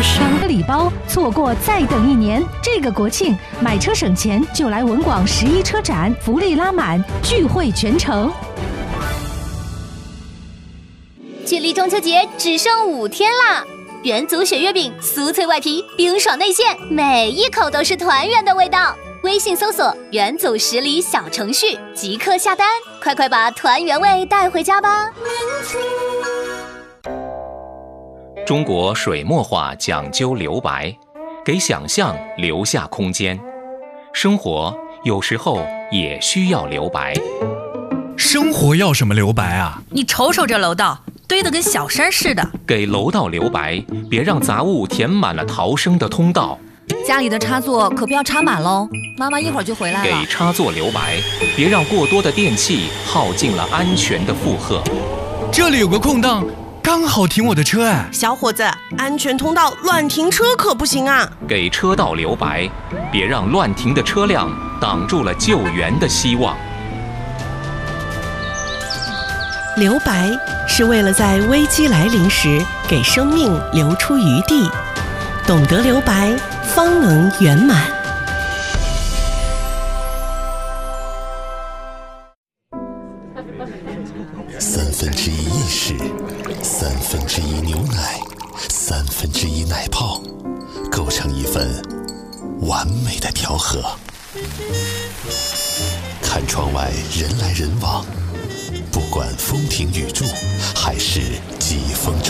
上礼包，错过再等1年。这个国庆买车省钱，就来文广11车展，福利拉满，聚会全城。 距离中秋节只剩5天啦！元祖雪月饼，酥脆外皮，冰爽内馅，每一口都是团圆的味道。微信搜索“元祖10里”小程序，即刻下单，快把团圆味带回家吧！ 中国水墨画讲究留白，给想象留下空间。生活有时候也需要留白。 生活要什么留白啊？ 你瞅瞅这楼道，堆得跟小山似的。 给楼道留白，别让杂物填满了逃生的通道。 家里的插座可不要插满喽，妈妈一会儿就回来了。 给插座留白，别让过多的电器耗尽了安全的负荷。 这里有个空档，刚好停我的车哎。 小伙子，安全通道乱停车可不行啊！ 给车道留白，别让乱停的车辆挡住了救援的希望。 留白是为了在危机来临时给生命留出余地，懂得留白，方能圆满。 1/3意式，1/3牛奶，1/3奶泡，构成一份完美的调和。看窗外人来人往，不管风停雨住，还是疾风骤